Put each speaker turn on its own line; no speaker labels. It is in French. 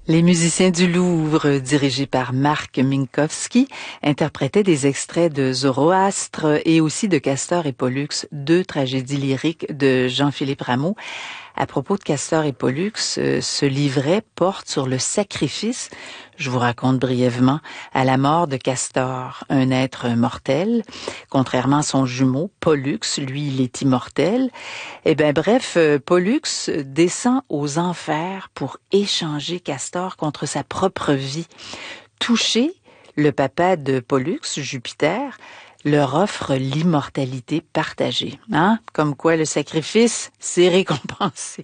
Les musiciens du Louvre, dirigés par Marc Minkowski, interprétaient des extraits de Zoroastre et aussi de Castor et Pollux, deux tragédies lyriques de Jean-Philippe Rameau. À propos de Castor et Pollux, ce livret porte sur le sacrifice, je vous raconte brièvement, à la mort de Castor, un être mortel. Contrairement à son jumeau, Pollux, lui, il est immortel. Bref, Pollux descend aux enfers pour échanger Castor contre sa propre vie. Touché, le papa de Pollux, Jupiter, leur offre l'immortalité partagée. Comme quoi le sacrifice, c'est récompensé.